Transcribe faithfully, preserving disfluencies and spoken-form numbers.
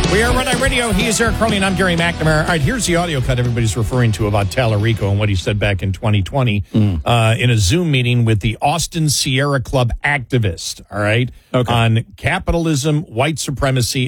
We are Red Eye Radio. He is Eric Crowley, and I'm Gary McNamara. All right, here's the audio cut everybody's referring to about Tallarico and what he said back in twenty twenty mm. uh, in a Zoom meeting with the Austin Sierra Club activist, all right, okay. on capitalism, white supremacy,